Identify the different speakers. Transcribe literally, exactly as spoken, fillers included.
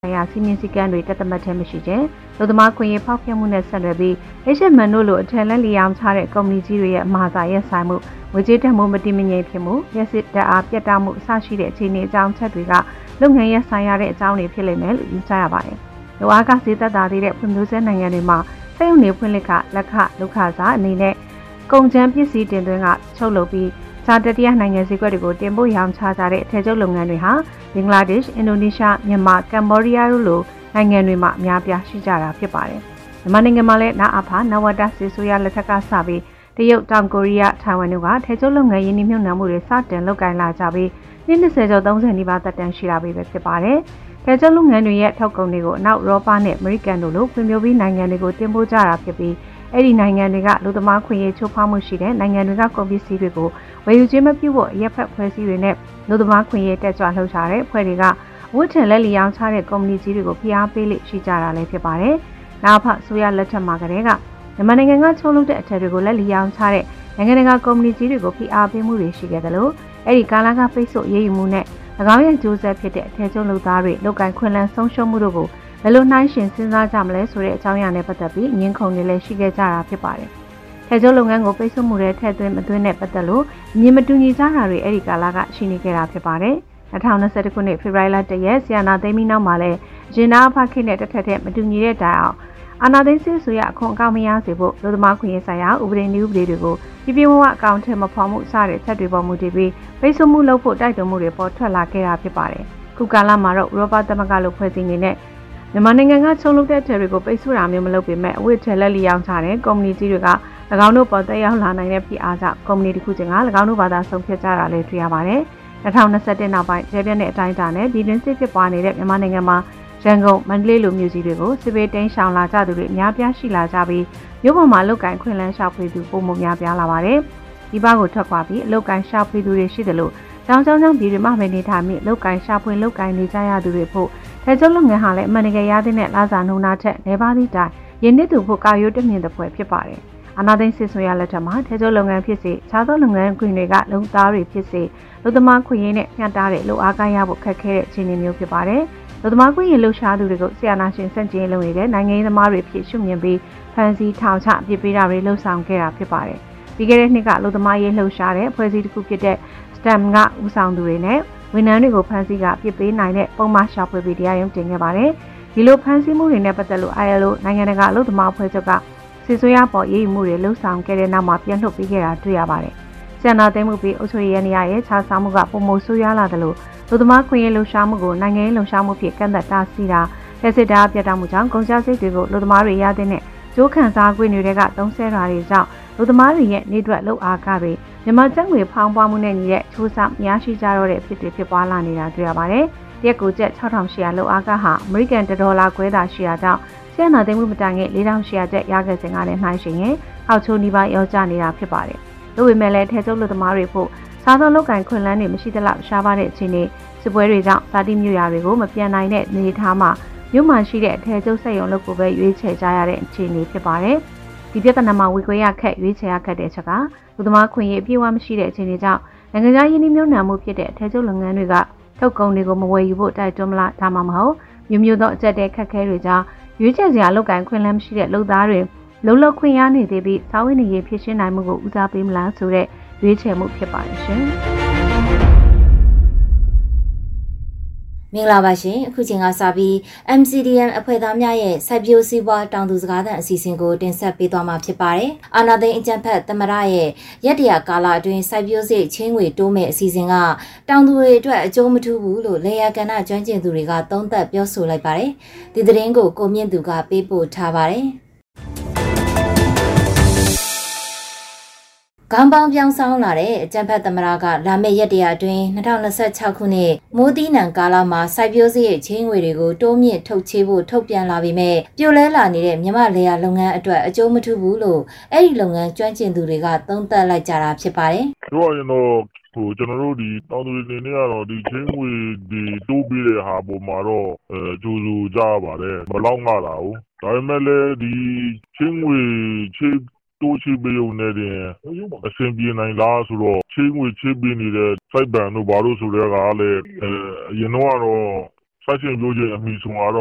Speaker 1: ဆိုင်ရာစီမင်းစည်းကမ်းတွေတက်သတ်မှတ်ခြင်းမရှိခြင်းလူသမားခွင့်ရေးဖောက်ဖျက်မှုနဲ့ဆက်နွယ်ပြီးအေရှမန်တို့လိုအထက်လက်လျောင်းချတဲ့ကုမ္ပဏီကြီးတွေရဲ့အမှားစာရက်ဆိုင်မှုငွေကြေးတန်ဖိုးမတည်မငြိမ်ဖြစ်မှုရက်စစ်တအားပြတ်တောက်မှုအဆရှိတဲ့အခြေအနေအကြောင်းချက်တွေကလုပ်ငန်းရက်ဆိုင်ရတဲ့အကြောင်းတွေဖြစ်လိမ့်မယ်လို့ယူဆရပါတယ်။လူအားကဈေးသက်သာသေးတဲ့ဖွံ့ဖြိုးဆဲနိုင်ငံတွေမှာစိတ်ုံနေဖွင့်လှစ်ကလက်ခဒုက္ခစားအနေနဲ့ကုန်ကျန်းပစ္စည်းတင်သွင်းကချုပ်လုပ်ပြီးဇာတတိယနိုင်ငံစည်းကွက်တွေကိုတင်ပို့ရောင်းချကြတဲ့အထည်ချုပ်လုပ်ငန်းတွေဟာဘင်္ဂလားဒေ့ရှ်အင်ဒိုနီးရှားမြန်မာကမ်ဘောဒီးယားတို့လိုနိုင်ငံတွေမှာအများပြားရှိကြတာဖြစ်ပါတယ်။မြန်မာနိုင်ငံမှာလည်းနာအဖာနဝတစီဆိုရလက်ထက်ကစပြီးတရုတ်တောင်ကိုရီးယားထိုင်ဝမ်တို့ကထည်ချုပ်လုပ်ငန်းရင်းနှီးမြှုပ်နှံမှုတွေစတင်လုပ်ကိုင်လာကြပြီးနှစ်၂၀ကျော်၃၀နီးပါးသက်တမ်းရှိလာပြီပဲဖြစ်ပါတယ်။ထည်ချုပ်လုပ်ငန်းတွေရဲ့ထုတ်ကုန်တွေကိုအနောက်ဥရောပနဲ့အမေရိကန်တို့လိုဖွံ့ဖြိုးပြီးနိုင်ငံတွေကိုတင်ပို့ကြတာဖြစ်ပြီးအဲ့ဒီနိုင်ငံတွေကလူသမားခွင့်ရေးချိုးဖောက်မှုရှိတဲ့နိုင်ငံတွေကကုန်ပစ္စည်းတွေကိုဝယ်ယူခြင်းမပြုဖို့အရက်ဖက်ဖွဲ့စည်းတွေနဲ့လူသမားခွင့်ရေးတက်ကြွလှုပ်ရှားတဲ့ဖွဲ့တွေကဝတ်ထည်လက်လျောင်းချတဲ့ကုမ္ပဏီကြီးတွေကိုဖိအားပေးလိရှိကြတာလည်းဖြစ်ပါတယ်။နောက်ဖက်ဆိုရလက်ထက်မှာကတည်းကမြန်မာနိုင်ငံကချိုးလုပ်တဲ့အထည်တွေကိုလက်လျောင်းချတဲ့နိုင်ငံတကာကုမ္ပဏီကြီးတွေကိုဖိအားပေးမှုတွေရှိခဲ့တယ်လို့အဲ့ဒီကာလကပိတ်ဆို့ရေးယူမှုနဲ့၎င်းရဲ့ကြိုးစားဖြစ်တဲ့အထည်ချုပ်လုပ်သားတွေလုပ်ကိုင်ခွင့်လန်းဆုံးရှုံးမှုတို့ကိုဘယ်လိုနှိုင်းယှဉ်စဉ်းစားကြမလဲဆိုတဲ့အကြောင်းအရာနဲ့ပတ်သက်ပြီးငင်းခုန်တွေလည်းရှိခဲ့ကြတာဖြစ်ပါတယ်။ထည်ချုပ်လုပ်ငန်းကိုပိတ်ဆို့မှုတွေထည့်သွင်းမသွင်းနဲ့ပတ်သက်လို့မြင်မတူညီကြတာတွေအဲ့ဒီကာလကရှိနေခဲ့တာဖြစ်ပါတယ်။၂၀၂၁ခုနှစ်ဖေဖော်ဝါရီလတရက်ဆီယနာသိမ်းပြီးနောက်မှာလည်းဂျင်နာဖခိနဲ့တက်ထက်တဲ့မတူညီတဲ့တိုင်အောင်အာဏာသိမ်းစစ်ဆိုရအခွန်အကောက်မရစေဖို့လူသမားခွင့်ရေးဆိုင်ရာဥပဒေနည်းဥပဒေတွေကိုပြည်ပြင်းဝအကောင့်ထဲမဖော်မှုစတဲ့ချက်တွေပေါ်မူတည်ပြီးပိတ်ဆို့မှုလုပ်ဖို့တိုက်တွန်းမှုတွေပေါ်ထွက်လာခဲ့တာဖြစ်ပါတယ်။ခုကာလမှာတော့ဥရောပသမဂ္ဂလိုဖွဲ့စည်းနေတဲ့မြန်မာနိုင်ငံကချုံလုပ်တဲ့ထည်တွေကိုပိတ်ဆို့တာမျိုးမလုပ်ပေမဲ့အဝတ်ထည်လက်လျောင်းချတဲ့ကုမ္ပဏီကြီးတွေက၎င်းတို့ပေါ်သက်ရောက်လာနိုင်တဲ့ဖိအားကြောင့်ကုမ္ပဏီတစ်ခုချင်းက၎င်းတို့ဘာသာဆုံးဖြတ်ကြတာလည်းတွေ့ရပါတယ်။၂၀၂၁နောက်ပိုင်းကျဲပြန့်တဲ့အတိုင်းအတာနဲ့ပြည်တွင်းစစ်ဖြစ်ပွားနေတဲ့မြန်မာနိုင်ငံမှာရန်ကုန်မန္တလေးလိုမြို့ကြီးတွေကိုစစ်ဘေးတိမ်းရှောင်လာကြသူတွေအများပြားရှိလာကြပြီးမြို့ပေါ်မှာလုတ်ကင်ခွင့်လန်းရှာဖွေသူပုံမှန်များပြားလာပါတယ်။ဒီဘက်ကိုထွက်ခွာပြီးအလုတ်ကင်ရှာဖွေသူတွေရှိတယ်လို့ကြောင်းကြောင်းကြောင်းပြည်တွင်မှပဲနေထိုင်ပြီးလုတ်ကင်ရှာဖွေလုတ်ကင်နေကြရသူတွေဖို့ထည်ချုပ်လုပ်ငန်းဟာလည်းအမှန်တကယ်ရတဲ့လာစာနှုံနာထက်နေပါသည့်တိုင်ရင်းနှီးသူဖို့ကာယိုတမြင့်တဲ့ဖွဲ့ဖြစ်ပါတယ်။အာနာသိန်းစစ်ဆိုရလက်ထက်မှာထည်ချုပ်လုပ်ငန်းဖြစ်စေခြားသောလုပ်ငန်းခွင်တွေကလုံသားတွေဖြစ်စေလူသမားခွင့်ရင်းနဲ့မျှတတဲ့လူအားကိုင်းရဖို့ခက်ခဲတဲ့အခြေအနေမျိုးဖြစ်ပါတယ်။လူသမားခွင့်ရလှုပ်ရှားသူတွေကိုဆီယနာရှင်စန့်ကျင်လုပ်နေတဲ့နိုင်ငံရေးသမားတွေဖြစ်ရှုမြင်ပြီးဖန်စီထောင်ချအပြစ်ပေးတာတွေလှုပ်ဆောင်ခဲ့တာဖြစ်ပါတယ်။ပြီးခဲ့တဲ့နှစ်ကလူသမားရေးလှုပ်ရှားတဲ့ဖွဲ့စည်းတစ်ခုဖြစ်တဲ့ STEM ကဦးဆောင်သူတွေနဲ့ဝန်ထမ်းတွေကိုဖမ်းဆီးကအပြစ်ပေးနိုင်တဲ့ပုံမှန်ရှာဖွေပြီးတရားရုံးတင်ခဲ့ပါတယ်။ဒီလိုဖမ်းဆီးမှုတွေနဲ့ပတ်သက်လို့ I L O နိုင်ငံတကာအလုပ်သမားအဖွဲ့ချုပ်ကစစ်ဆိုရပေါ်ရေးယူမှုတွေလှုပ်ဆောင်ခဲ့တဲ့နောက်မှာပြန်လွှတ်ပေးခဲ့တာတွေ့ရပါတယ်။ဆီယနာသိမ်းမှုပြီးအုပ်ချုပ်ရေးနေရာရဲ့ခြားစားမှုကပုံမိုဆိုးရွားလာတယ်လို့လူသမားခွင့်ရေးလှုပ်ရှားမှုကိုနိုင်ငံရေးလှုပ်ရှားမှုဖြစ်ကန့်သက်တားဆီးတာလက်စစ်တားပြတ်တောက်မှုကြောင့်ကုန်ကျစရိတ်တွေကိုလူသမားတွေရတဲ့နဲ့ကျိုးခံစား권တွေကသုံးဆဲတာတွေကြောင့်လူသမားတွေရဲ့နေတွက်လှုပ်အားကတွေမြန်မာကျပ်ငွေဖောင်းပွားမှုနဲ့ညီတဲ့ချိုးစားမရရှိကြတော့တဲ့အဖြစ်တွေဖြစ်ပွားလာနေတာတွေ့ရပါတယ်။ရက်ကိုကျပ်၆ထောင်၈ရာလှုပ်အားကဟာအမေရိကန်ဒေါ်လာခွဲသာရှိတာကြောင့်ဆီယနာသိမ်းမှုမတိုင်ခင်၄ထောင်၈ရာကျပ်ရခဲ့စဉ်ကလည်းနှိုင်းယှဉ်ရင်အောက်ချိုးနီးပါးရောကျနေတာဖြစ်ပါတယ်။ဒါပေမဲ့လည်းထဲကျုပ်လူသမားတွေဖို့စားသောလုပ်ကင်ခွင့်လန်းတွေမရှိသလောက်ရှားပါတဲ့အခြေအနေစစ်ပွဲတွေကြောင့်ဇာတိမြို့ရာတွေကိုမပြန်နိုင်တဲ့နေထားမှာမြို့မှာရှိတဲ့အထည်ချုပ်စက်ရုံလုပ်ကိုပဲရွေးချယ်ကြရတဲ့အခြေအနေဖြစ်ပါတယ်။ဒီပြဿနာမှာဝေခွဲရခက်ရွေးချယ်ရခက်တဲ့ချက်ကလူသမားခွင့်ရေးအပြည့်အဝမရှိတဲ့အခြေအနေကြောင့်နိုင်ငံခြားယင်းနှိမ့်နှံမှုဖြစ်တဲ့အထည်ချုပ်လုပ်ငန်းတွေကထုတ်ကုန်တွေကိုမဝယ်ယူဖို့တိုက်တွန်းမလားဒါမှမဟုတ်မျိုးမျိုးသောအကျက်တဲ့ခက်ခဲတွေကြောင့်ရွေးချယ်စရာလုပ်ကင်ခွင့်လန်းမရှိတဲ့လုပ်သားတွေလုံလောက်ခွင့်ရနေသေးပြီးစာဝတ်နေရေးဖြစ်ရှင်းနိုင်မှုကိုဦးစားပေးမလားဆိုတဲ့ရွေးချယ်မှုဖြစ်ပါတယ်ရှင်။
Speaker 2: မင်္ဂလာပါရှင်အခုချိန်ကစပြီး M C D M အဖွဲ့သားများရဲ့စိုက်ပျိုးစည်းပွားတောင်သူစကားသံအစီအစဉ်ကိုတင်ဆက်ပေးသွားမှာဖြစ်ပါတယ်။အာနာသိန်းအကြံဖက်သမရရဲ့ရက်တရာကာလအတွင်းစိုက်ပျိုးစိတ်ချင်းငွေတိုးမဲ့အစီအစဉ်ကတောင်သူတွေအတွက်အကျိုးမထူးဘူးလို့လေယာကဏ္ဍကျွမ်းကျင်သူတွေကသုံးသပ်ပြောဆိုလိုက်ပါတယ်။ဒီသတင်းကိုကိုမြင့်သူကပေးပို့ထားပါတယ်။ကံပေါင်းပြောင်းဆောင်လာတဲ့အကြံဖက်သမရကလာမယ့်ရက်တရာအတွင်း၂၀၂၆ခုနှစ်မိုးသီးနှံကာလမှာစိုက်ပျိုးစရိတ်ချင်းငွေတွေကိုတိုးမြင့်ထုတ်ချေဖို့ထုတ်ပြန်လာပြီးမြပြိုလဲလာနေတဲ့မြမလေယာလုပ်ငန်းအတွက်အကျိုးမထူးဘူးလို့အဲ့ဒီလုပ်ငန်းကျွမ်းကျင်သူတွေကသုံးသပ်လိုက်ကြတာဖြစ်ပါတယ်
Speaker 3: ။ပြောရရင်တော့ဟိုကျွန်တော်တို့ဒီတောင်သူတွေနေကတော့ဒီချင်းငွေဒီတိုးပြီးတဲ့ဟာပေါ်မှာတော့အဲကြိုးစုကြပါတယ်မလောက်ငါတာဟုတ်ဒါပေမဲ့လည်းဒီချင်းငွေချေတိုးချပေးုံနဲ့တင်အဆင်ပြေနိုင်လားဆိုတော့ချင်းငွေချပေးနေတဲ့စိုက်ပံတို့ဘာလို့ဆိုတဲ့ကလည်းအဲအရင်တော့ကတော့စချင်းပြောခြင်းအမိဆုံးကတော့